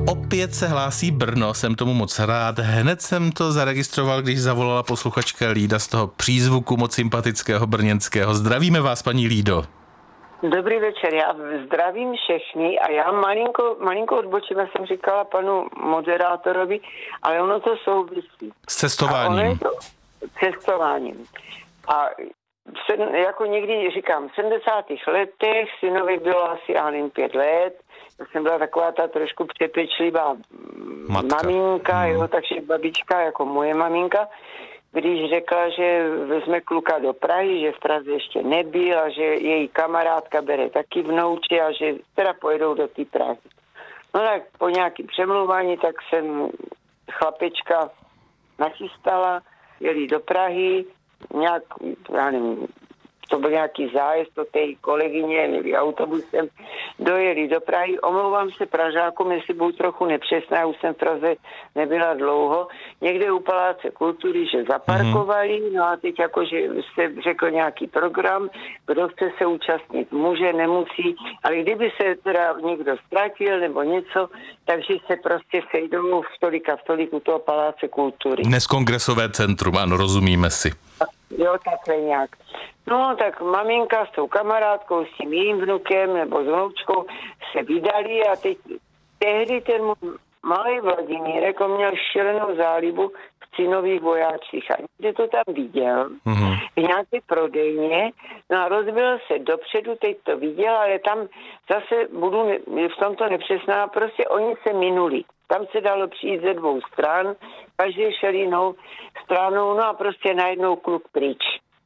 Opět se hlásí Brno, jsem tomu moc rád. Hned jsem to zaregistroval, když zavolala posluchačka Lída z toho přízvuku moc sympatického brněnského. Zdravíme vás, paní Lído. Dobrý večer, já zdravím všechny a já malinko odbočím, já jsem říkala panu moderátorovi, ale ono to souvisí. S cestováním. Cestováním. A jako někdy říkám, v 70. letech synovi bylo asi, já nevím, 5 let, já jsem byla taková ta trošku přepečlivá maminka, jo, takže babička jako moje maminka, když řekla, že vezme kluka do Prahy, že v Praze ještě nebyl a že její kamarádka bere taky vnouče a že teda pojedou do té Prahy. No tak po nějakém přemluvání, tak jsem chlapečka nachystala, jeli do Prahy, nějak, já nevím, to byl nějaký zájezd do té kolegyně, jeli autobusem, dojeli do Prahy. Omlouvám se Pražákům, jestli budu trochu nepřesná, já už jsem v Praze nebyla dlouho. Někde u Paláce kultury, že zaparkovali, no a teď jakože se řekl nějaký program, kdo chce se účastnit, může, nemusí, ale kdyby se teda někdo ztratil nebo něco, takže se prostě sejdou v toliku toho Paláce kultury. Dnes kongresové centrum, ano, rozumíme si. Jo, takhle nějak. No, tak maminka s tou kamarádkou, s tím jejím vnukem nebo s vnoučkou se vydali a tehdy ten malý Vladimírek, on měl šílenou zálibu v cinových vojácích a někde to tam viděl, v nějaké prodejně, no a rozbil se dopředu, teď to viděl, ale tam zase budu v tomto nepřesná, prostě oni se minuli. Tam se dalo přijít ze 2 stran, každý šel jinou stranou, no a prostě najednou kluk pryč.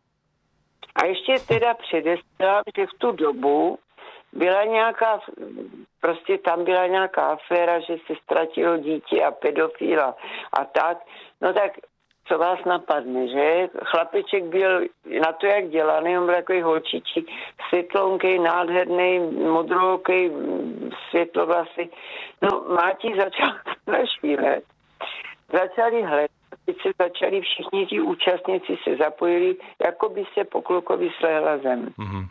A ještě teda předeslám, že v tu dobu byla nějaká, prostě tam byla nějaká aféra, že se ztratilo dítě a pedofila a tak. No tak, co vás napadne, že? Chlapeček byl na to, jak dělaný, on byl takový holčičík, světlonkej, nádherný, modrookej, světlovlasy. No, Máti začal švílet. Začali hledat, teď se začali všichni ti účastníci se zapojili, jako by se po klukovi slehla zem.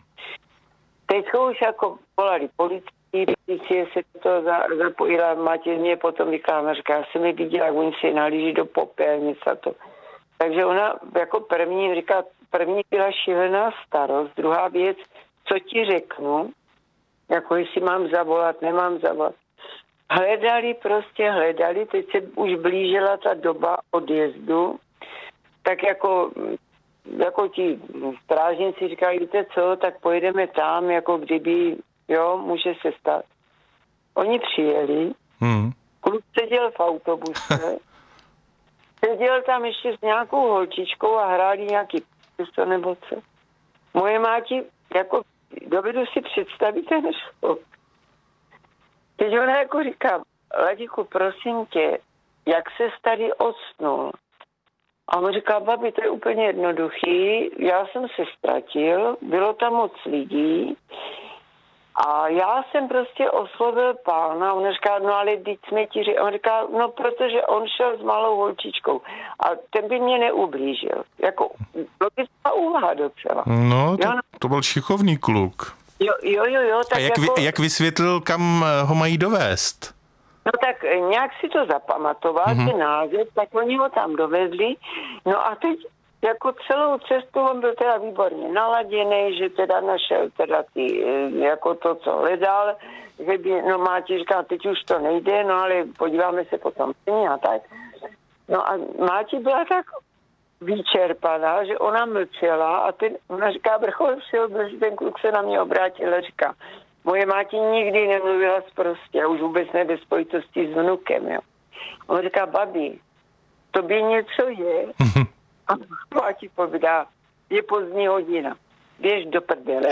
Teď už jako volali policie se to zapojila, Máti mě potom vykládá, říká, já jsem je viděla, jak oni se nalíží do popelnic a to. Takže ona jako první byla šílená starost, druhá věc, co ti řeknu, jako jestli mám zavolat, nemám zavolat. Hledali, teď se už blížila ta doba odjezdu, tak jako ti strážníci říkají, víte co, tak pojedeme tam, jako kdyby, jo, může se stát. Oni přijeli, kluk seděl v autobuse, seděl tam ještě s nějakou holčičkou a hráli nějaký pěsto nebo co. Moje máti, jako dovedu si představit ten šok. Teď ona jako říká, Ladiku, prosím tě, jak ses tady odsnul? A on říká, babi, to je úplně jednoduchý, já jsem se ztratil, bylo tam moc lidí a já jsem prostě oslovil pána, on říká, no ale teď jsme ti řekli, on říká, no protože on šel s malou holčičkou a ten by mě neublížil. Jako logická úvaha docela. No, to byl šikovný kluk. Jo. Tak a jak vysvětlil, kam ho mají dovést? No tak nějak si to zapamatoval, ten název, tak oni ho tam dovedli. No a teď jako celou cestu on byl teda výborně naladěný, že teda našel teda jako to, co hledal, že by, no Máti říká, teď už to nejde, no ale podíváme se potom a tak. No a Máti byla tak vyčerpaná, že ona mlčela a ona říká, vrchol všeho, že ten kluk se na mě obrátil a říká, moje Máti nikdy nemluvila sprostě a už vůbec ne ve spojitosti s vnukem, jo. On říká, babi, tobě něco je? A Máti povídá, je pozdní hodina. Běž do prdele.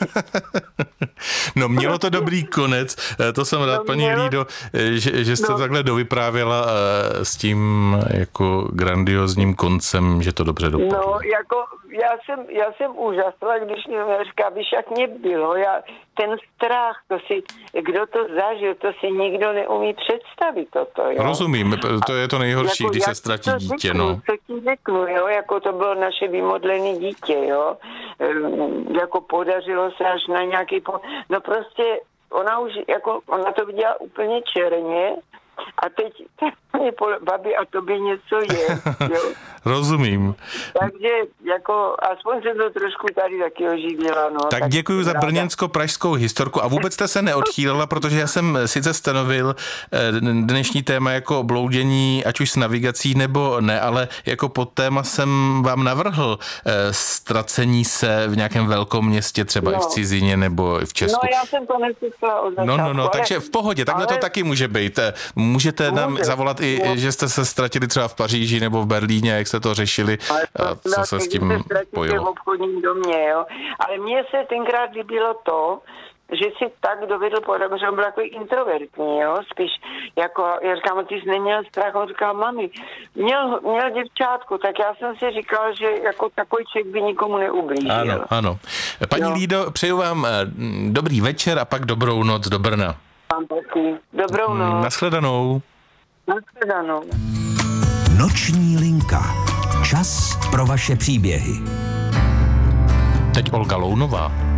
No mělo to dobrý konec, to jsem rád, paní Lído, že jste takhle dovyprávěla s tím jako grandiozním koncem, že to dobře dopadlo. No, jako já jsem úžasla, když mě říká, víš, jak mě bylo, ten strach, kdo to zažil, to si nikdo neumí představit toto, jo. Rozumím, to je to nejhorší, jako, když se ztratí dítě, no. Co ti řeknu, jo, jako to bylo naše vymodlené dítě, jo, jako podařilo se až na nějaký, no prostě ona to viděla úplně černě, A teď mě babi, a tobě něco je, jo. Rozumím. Takže jako aspoň jsem to trošku tady taky oživila. No, tak děkuji za ráda. brněnsko-pražskou historku a vůbec jste se neodchýlila, protože já jsem sice stanovil dnešní téma jako bloudění, ať už s navigací nebo ne, ale jako podtéma jsem vám navrhl ztracení se v nějakém velkom městě, třeba i v cizině nebo i v Česku. No já jsem to neslyšela od začátku. No, takže v pohodě, takhle to taky může být. Můžete nám zavolat i, že jste se ztratili třeba v Paříži nebo v Berlíně, jak jste to řešili, co se s tím pojilo. V obchodním domě, jo. Ale mně se tenkrát líbilo to, že si tak dovedl podat, že on byl takový introvertní, jo, spíš jako, já říkám, ty jsi neměl strach, on říkal, mami, měl děvčátku, tak já jsem si říkal, že jako takový člověk by nikomu neublížil. Ano. Paní Lído, přeju vám dobrý večer a pak dobrou noc do Brna. Vám taky. Dobrou noc. Nashledanou. Nashledanou. Noční linka. Čas pro vaše příběhy. Teď Olga Lounová.